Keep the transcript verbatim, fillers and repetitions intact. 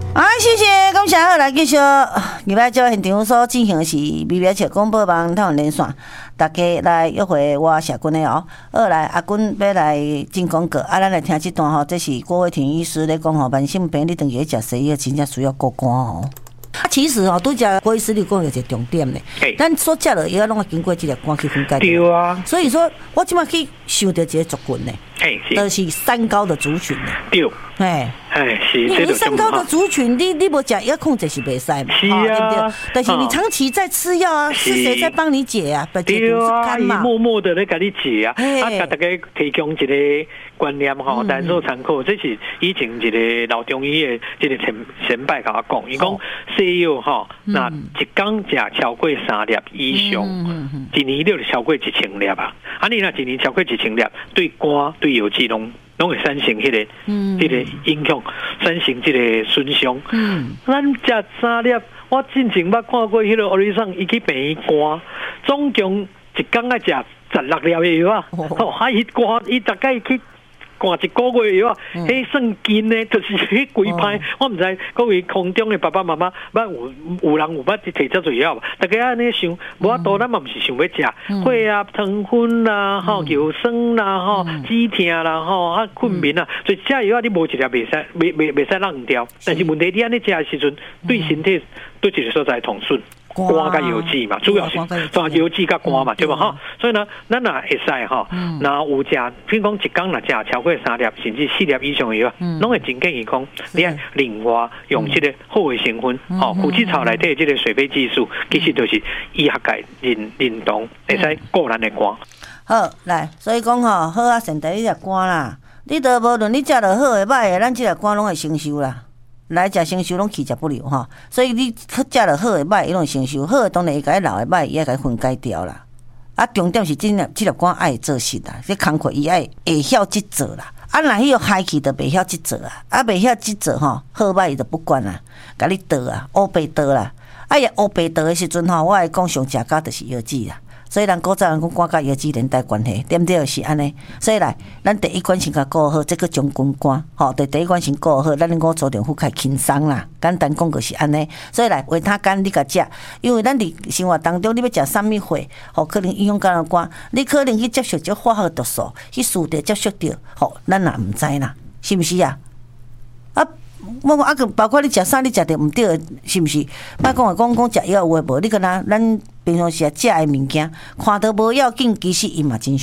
啊，谢谢，感谢好来继续。礼拜九现场所进行的是微微笑广播网台湾连线，大家来约会我谢君的哦。二来阿君要来进广告，啊，咱来听这段吼，这是郭伟婷医师咧讲吼，慢性病你等于食西药，真正需要过关哦。啊，其实哦，拄则郭医师你讲的一个重点咧，咱所食的药拢要经过这个关去分解。 对啊。 所以说我即马去想到一个族群咧，就是三高的族群咧。 对。 哎。 哎，是， 你你三高的族群，你你无食药控制是袂使嘛？ 是啊， 对不对？但是你长期在吃药啊，是谁在帮你解啊？ 对啊，伊默默的在给你解啊，啊，给大家提供一个观念吼，单做参考。这是以前一个老中医的这个前前辈甲我讲，伊讲西药吼，那一工食超过三粒以上，一年就超过一千粒啊！啊，你若一年超过一千粒，对肝对药剂拢。拢会产生迄个、迄个影响，产生这个损伤。嗯，咱食三粒，我之前捌看过迄个奥利桑，伊去病肝，总共一工爱食十六粒的药啊。哦，啊，伊肝伊大概去肝一个月药啊，迄算紧呢，就是迄几排。我毋知各位空中的爸爸妈妈，捌有有人有捌摕遮侪药，大家安尼想，无多咱嘛毋是想要食血压、糖分啦、吼腰酸啦、吼止痛啦、吼啊困眠啊，所以遮药啊你无一粒袂使，袂袂袂使扔掉。但是问题你安尼食的时阵，对身体对一个所在痛损。肝甲药剂嘛，主要是抓药剂甲肝嘛，对吧？哈，所以呢，咱若会使哈，那有食，譬如讲一工若食超过三粒甚至四粒以上的药，拢会真建议讲，你爱另外用这个好的成分，哦，枸杞草内底这个水培激素，其实就是医学界认认同，会使顾咱的肝。 好，来，所以讲吼，好啊，先得你食肝啦，你都无论你食落好的歹的，咱这个肝拢会承受啦。来食承受拢气食不了吼，所以你食了好的歹，伊拢承受好的当然会甲老的歹，伊会甲分解掉啦。啊，重点是真粒这粒肝爱做事啦，这工课伊爱会晓去做啦。啊，若迄个害去就袂晓去做啊，啊袂晓去做吼，好歹伊就不管啦，甲你倒啊，乌白倒啦。啊，伊乌白倒的时阵吼，我会讲上食甲就是药剂啦。所以咱古早人讲肝甲药剂连带关系，对不对？是安尼。所以来，咱第一关先甲顾好，这个将军肝，吼，第第一关先顾好，咱五组长副开轻松啦。简单讲就是安尼。所以来，维他干你甲食，因为咱伫生活当中，你要食啥物货，吼，可能影响到肝，你可能去接触这化学毒素，去输着接触着，吼，咱也毋知啦，是毋是啊？啊。我讲啊个，包括你食啥，你食着毋对，是毋是？莫讲话讲讲食药有诶无？你敢若咱平常时食诶物件，看到无要紧，其实伊嘛真。